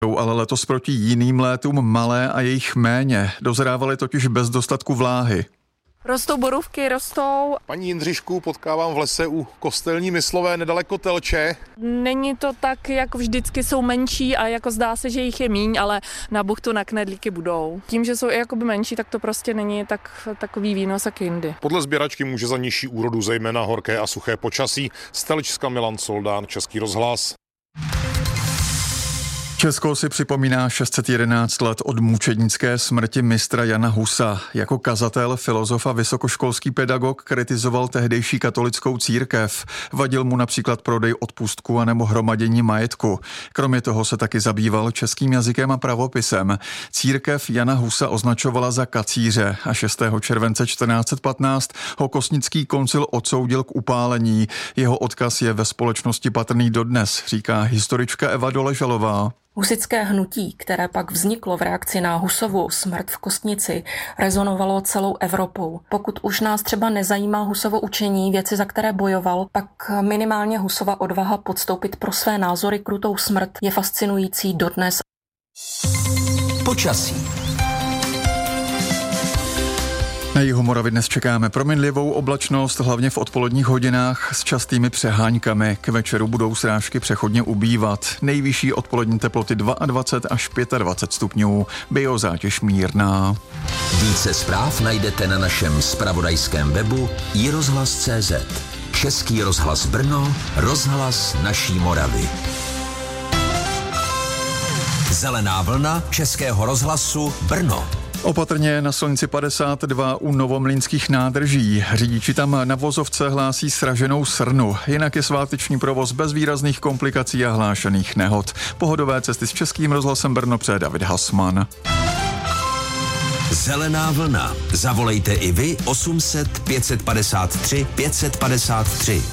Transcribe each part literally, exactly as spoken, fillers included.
Ale letos proti jiným létům malé a jejich méně. Dozrávaly totiž bez dostatku vláhy. Rostou borůvky, rostou. Paní Jindřišku potkávám v lese u Kostelní Myslové nedaleko Telče. Není to tak, jako vždycky jsou menší a jako zdá se, že jich je míň, ale na buchtu na knedlíky budou. Tím, že jsou i jakoby menší, tak to prostě není tak, takový výnos jak jindy. Podle sběračky může za nižší úrodu zejména horké a suché počasí. Z Telčska Milan Soldán, Český rozhlas. Česko si připomíná šest set jedenáct let od mučednické smrti mistra Jana Husa. Jako kazatel, filozof a vysokoškolský pedagog kritizoval tehdejší katolickou církev. Vadil mu například prodej odpustku anebo hromadění majetku. Kromě toho se taky zabýval českým jazykem a pravopisem. Církev Jana Husa označovala za kacíře a šestého července čtrnáct set patnáct ho Kosnický koncil odsoudil k upálení. Jeho odkaz je ve společnosti patrný dodnes, říká historička Eva Doležalová. Husitské hnutí, které pak vzniklo v reakci na Husovu smrt v Kostnici, rezonovalo celou Evropou. Pokud už nás třeba nezajímá Husovo učení, věci, za které bojoval, pak minimálně Husova odvaha podstoupit pro své názory krutou smrt je fascinující dodnes. Počasí. Na jihu Moravy dnes čekáme proměnlivou oblačnost, hlavně v odpoledních hodinách s častými přeháňkami. K večeru budou srážky přechodně ubývat. Nejvyšší odpolední teploty dvacet dva až dvacet pět stupňů. Biozátěž mírná. Více zpráv najdete na našem zpravodajském webu i rozhlas tečka cé zet. Český rozhlas Brno, rozhlas naší Moravy. Zelená vlna Českého rozhlasu Brno. Opatrně na silnici padesát dva u Novomlýnských nádrží. Řidiči tam na vozovce hlásí sraženou srnu. Jinak je sváteční provoz bez výrazných komplikací a hlášených nehod. Pohodové cesty s Českým rozhlasem Brno přeje David Hasman. Zelená vlna. Zavolejte i vy osm set pět padesát tři pět padesát tři.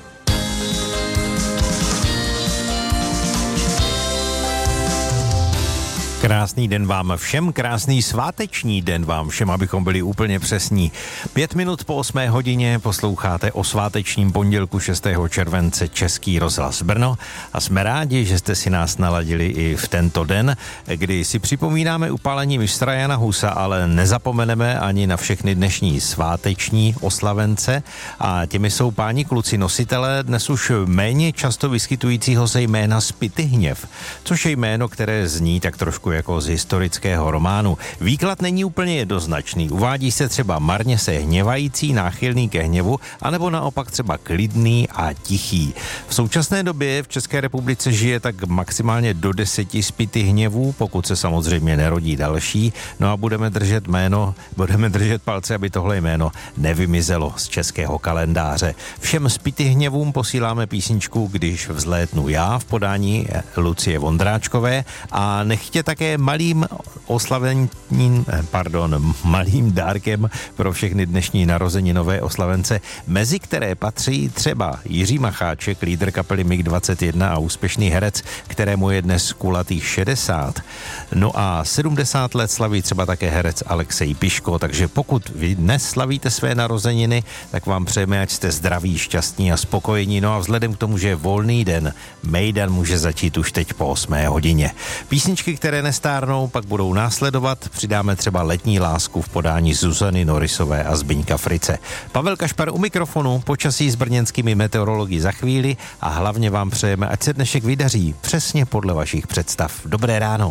Krásný den vám všem, krásný sváteční den vám všem, abychom byli úplně přesní. Pět minut po osmé hodině posloucháte o svátečním pondělku šestého července Český rozhlas Brno a jsme rádi, že jste si nás naladili i v tento den, kdy si připomínáme upálení mistra Jana Husa, ale nezapomeneme ani na všechny dnešní sváteční oslavence a těmi jsou páni kluci nositelé dnes už méně často vyskytujícího se jména Spytyhněv, což je jméno, které zní tak trošku jako z historického románu. Výklad není úplně jednoznačný. Uvádí se třeba marně se hněvající, náchylný ke hněvu, anebo naopak třeba klidný a tichý. V současné době v České republice žije tak maximálně do deseti Spytyhněvů, pokud se samozřejmě nerodí další. No a budeme držet jméno, budeme držet palce, aby tohle jméno nevymizelo z českého kalendáře. Všem Spytyhněvům posíláme písničku Když vzlétnu já v podání Lucie Vondráčkové a nechtě také malým oslavením, pardon, malým dárkem pro všechny dnešní narozeninové oslavence, mezi které patří třeba Jiří Macháček, lídr kapely mig dvacet jedna a úspěšný herec, kterému je dnes kulatých šedesát. No a sedmdesát let slaví třeba také herec Alexej Piško, takže pokud vy dnes slavíte své narozeniny, tak vám přejeme, ať jste zdraví, šťastní a spokojení. No a vzhledem k tomu, že je volný den, mejdan může začít už teď po osmé hodině. Písničky, které nestárnou, pak budou následovat. Přidáme třeba Letní lásku v podání Zuzany Norisové a Zbyňka Frice. Pavel Kašpar u mikrofonu, počasí s brněnskými meteorology za chvíli a hlavně vám přejeme, ať se dnešek vydaří přesně podle vašich představ. Dobré ráno.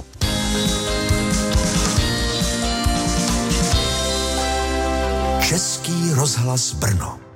Český rozhlas Brno.